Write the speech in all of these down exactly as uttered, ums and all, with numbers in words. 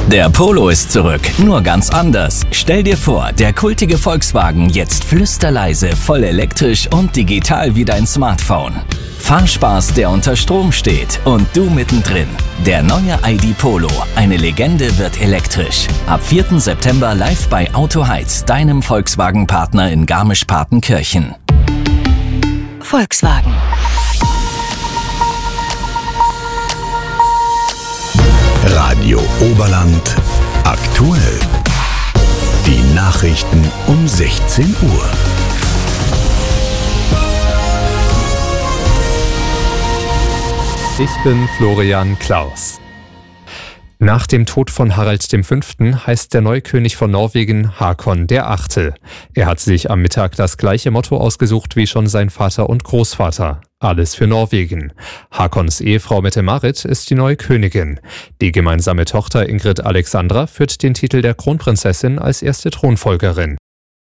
Der Polo ist zurück, nur ganz anders. Stell dir vor, der kultige Volkswagen jetzt flüsterleise, voll elektrisch und digital wie dein Smartphone. Fahrspaß, der unter Strom steht und du mittendrin. Der neue I D Polo, eine Legende, wird elektrisch. Ab vierten September live bei Auto Heiz, deinem Volkswagen-Partner in Garmisch-Partenkirchen. Volkswagen. Radio Oberland aktuell. Die Nachrichten um sechzehn Uhr. Ich bin Florian Klaus. Nach dem Tod von Harald der Fünfte heißt der neue König von Norwegen Håkon der Achte. Er hat sich am Mittag das gleiche Motto ausgesucht wie schon sein Vater und Großvater. Alles für Norwegen. Håkons Ehefrau Mette-Marit ist die neue Königin. Die gemeinsame Tochter Ingrid Alexandra führt den Titel der Kronprinzessin als erste Thronfolgerin.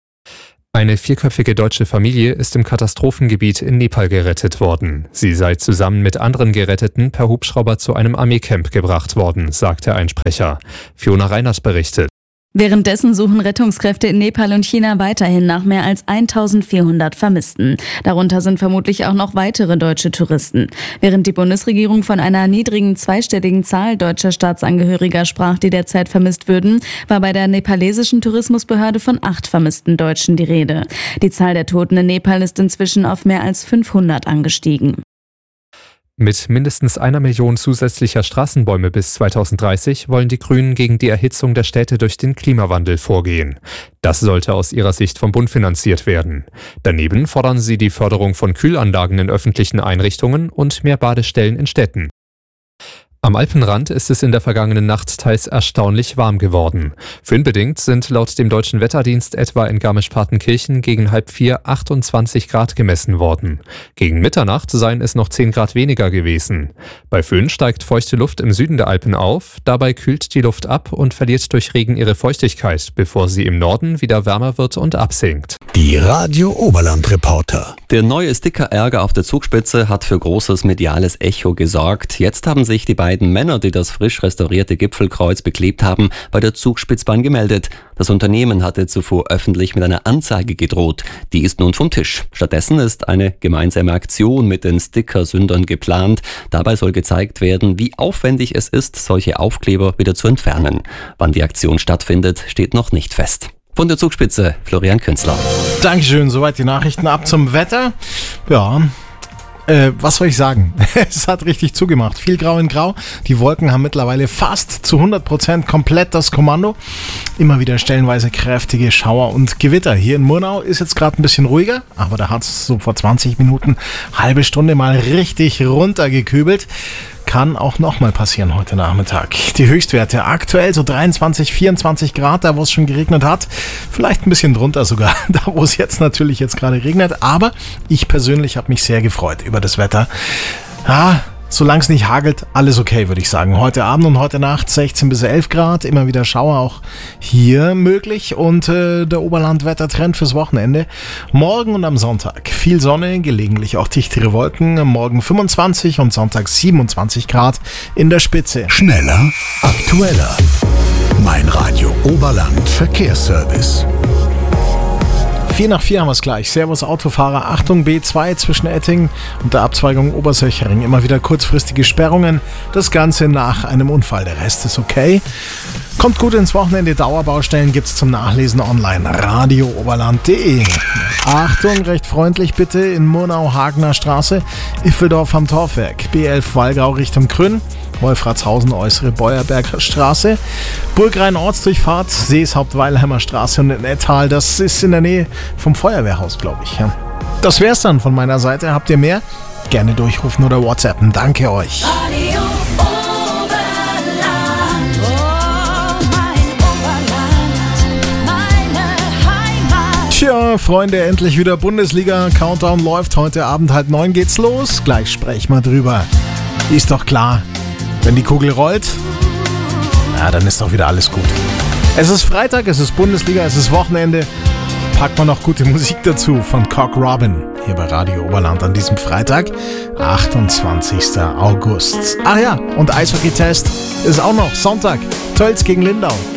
Eine vierköpfige deutsche Familie ist im Katastrophengebiet in Nepal gerettet worden. Sie sei zusammen mit anderen Geretteten per Hubschrauber zu einem Armeecamp gebracht worden, sagte ein Sprecher. Fiona Reiners berichtet. Währenddessen suchen Rettungskräfte in Nepal und China weiterhin nach mehr als eintausendvierhundert Vermissten. Darunter sind vermutlich auch noch weitere deutsche Touristen. Während die Bundesregierung von einer niedrigen zweistelligen Zahl deutscher Staatsangehöriger sprach, die derzeit vermisst würden, war bei der nepalesischen Tourismusbehörde von acht vermissten Deutschen die Rede. Die Zahl der Toten in Nepal ist inzwischen auf mehr als fünfhundert angestiegen. Mit mindestens einer Million zusätzlicher Straßenbäume bis zweitausenddreißig wollen die Grünen gegen die Erhitzung der Städte durch den Klimawandel vorgehen. Das sollte aus ihrer Sicht vom Bund finanziert werden. Daneben fordern sie die Förderung von Kühlanlagen in öffentlichen Einrichtungen und mehr Badestellen in Städten. Am Alpenrand ist es in der vergangenen Nacht teils erstaunlich warm geworden. Föhnbedingt sind laut dem Deutschen Wetterdienst etwa in Garmisch-Partenkirchen gegen halb vier achtundzwanzig Grad gemessen worden. Gegen Mitternacht seien es noch zehn Grad weniger gewesen. Bei Föhn steigt feuchte Luft im Süden der Alpen auf, dabei kühlt die Luft ab und verliert durch Regen ihre Feuchtigkeit, bevor sie im Norden wieder wärmer wird und absinkt. Die Radio Oberland Reporter. Der neue Sticker-Ärger auf der Zugspitze hat für großes mediales Echo gesorgt. Jetzt haben sich die beiden Männer, die das frisch restaurierte Gipfelkreuz beklebt haben, bei der Zugspitzbahn gemeldet. Das Unternehmen hatte zuvor öffentlich mit einer Anzeige gedroht. Die ist nun vom Tisch. Stattdessen ist eine gemeinsame Aktion mit den Sticker-Sündern geplant. Dabei soll gezeigt werden, wie aufwendig es ist, solche Aufkleber wieder zu entfernen. Wann die Aktion stattfindet, steht noch nicht fest. Von der Zugspitze, Florian Künzler. Dankeschön, soweit die Nachrichten. Ab zum Wetter. Ja, äh, was soll ich sagen? Es hat richtig zugemacht. Viel Grau in Grau. Die Wolken haben mittlerweile fast zu hundert Prozent komplett das Kommando. Immer wieder stellenweise kräftige Schauer und Gewitter. Hier in Murnau ist jetzt gerade ein bisschen ruhiger, aber da hat es so vor zwanzig Minuten, halbe Stunde mal richtig runtergekübelt. Kann auch nochmal passieren heute Nachmittag. Die Höchstwerte aktuell so dreiundzwanzig, vierundzwanzig Grad, da wo es schon geregnet hat. Vielleicht ein bisschen drunter sogar, da wo es jetzt natürlich jetzt gerade regnet. Aber ich persönlich habe mich sehr gefreut über das Wetter. Ja, solange es nicht hagelt, alles okay, würde ich sagen. Heute Abend und heute Nacht sechzehn bis elf Grad, immer wieder Schauer auch hier möglich und äh, der Oberlandwettertrend fürs Wochenende. Morgen und am Sonntag viel Sonne, gelegentlich auch dichtere Wolken. Morgen fünfundzwanzig und Sonntag siebenundzwanzig Grad in der Spitze. Schneller, aktueller. Mein Radio Oberland Verkehrsservice. vier nach vier haben wir es gleich. Servus Autofahrer, Achtung B zwei zwischen Etting und der Abzweigung Obersöchering. Immer wieder kurzfristige Sperrungen. Das Ganze nach einem Unfall. Der Rest ist okay. Kommt gut ins Wochenende. Dauerbaustellen gibt's zum Nachlesen online. radio oberland punkt de. Achtung, recht freundlich bitte in Murnau-Hagener Straße, Iffeldorf am Torfwerk, B elf Wallgau Richtung Krünn, Wolfratshausen Äußere Beuerberger Straße, Burgrhein Ortsdurchfahrt, Seeshaupt Weilheimer Straße und in Ettal. Das ist in der Nähe vom Feuerwehrhaus, glaube ich. Ja. Das wär's dann von meiner Seite. Habt ihr mehr? Gerne durchrufen oder WhatsAppen. Danke euch. Radio Oberland, oh mein Oberland, meine Heimat. Tja, Freunde, endlich wieder Bundesliga. Countdown läuft. Heute Abend halb neun geht's los. Gleich sprechen wir drüber. Ist doch klar, wenn die Kugel rollt, ja, dann ist doch wieder alles gut. Es ist Freitag, es ist Bundesliga, es ist Wochenende. Packt man noch gute Musik dazu von Cock Robin hier bei Radio Oberland an diesem Freitag, achtundzwanzigsten August. Ach ja, und Eishockey-Test ist auch noch Sonntag. Tölz gegen Lindau.